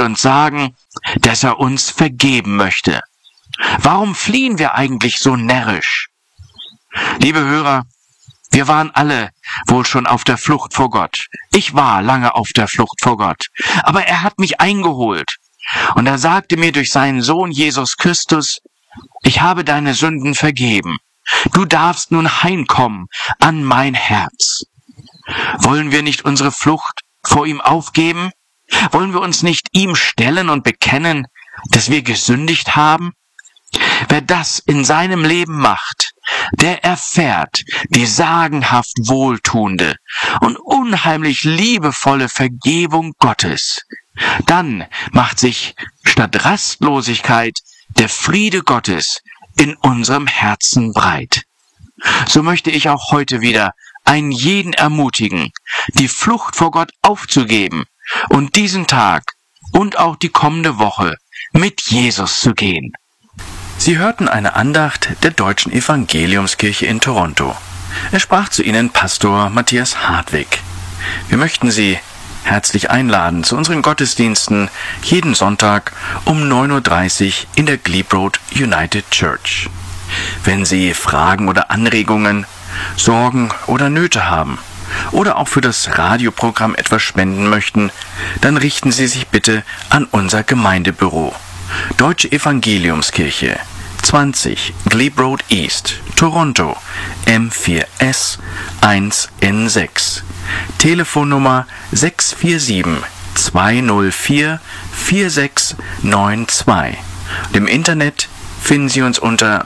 uns sagen, dass er uns vergeben möchte. Warum fliehen wir eigentlich so närrisch? Liebe Hörer, wir waren alle wohl schon auf der Flucht vor Gott. Ich war lange auf der Flucht vor Gott. Aber er hat mich eingeholt. Und er sagte mir durch seinen Sohn Jesus Christus, ich habe deine Sünden vergeben. Du darfst nun heimkommen an mein Herz. Wollen wir nicht unsere Flucht vor ihm aufgeben? Wollen wir uns nicht ihm stellen und bekennen, dass wir gesündigt haben? Wer das in seinem Leben macht, der erfährt die sagenhaft wohltuende und unheimlich liebevolle Vergebung Gottes. Dann macht sich statt Rastlosigkeit der Friede Gottes in unserem Herzen breit. So möchte ich auch heute wieder einen jeden ermutigen, die Flucht vor Gott aufzugeben und diesen Tag und auch die kommende Woche mit Jesus zu gehen. Sie hörten eine Andacht der Deutschen Evangeliumskirche in Toronto. Es sprach zu Ihnen Pastor Matthias Hartwig. Wir möchten Sie herzlich einladen zu unseren Gottesdiensten jeden Sonntag um 9:30 Uhr in der Glebe Road United Church. Wenn Sie Fragen oder Anregungen, Sorgen oder Nöte haben oder auch für das Radioprogramm etwas spenden möchten, dann richten Sie sich bitte an unser Gemeindebüro. Deutsche Evangeliumskirche, 20 Glebe Road East, Toronto, M4S 1N6. Telefonnummer 647-204-4692. Im Internet finden Sie uns unter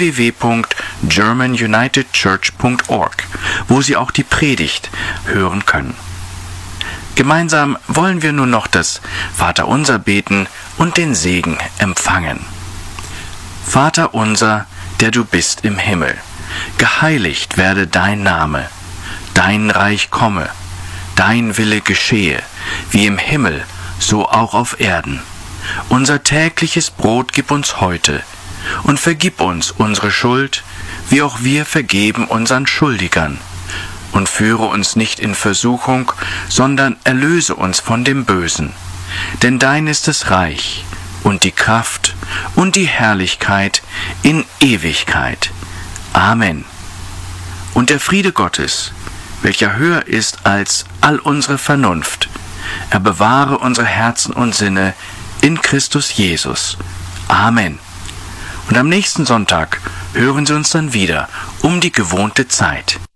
www.germanunitedchurch.org, wo Sie auch die Predigt hören können. Gemeinsam wollen wir nun noch das Vaterunser beten und den Segen empfangen. Vater unser, der du bist im Himmel, geheiligt werde dein Name, dein Reich komme, dein Wille geschehe, wie im Himmel, so auch auf Erden. Unser tägliches Brot gib uns heute und vergib uns unsere Schuld, wie auch wir vergeben unseren Schuldigern. Und führe uns nicht in Versuchung, sondern erlöse uns von dem Bösen. Denn dein ist das Reich und die Kraft und die Herrlichkeit in Ewigkeit. Amen. Und der Friede Gottes, welcher höher ist als all unsere Vernunft, er bewahre unsere Herzen und Sinne in Christus Jesus. Amen. Und am nächsten Sonntag hören Sie uns dann wieder um die gewohnte Zeit.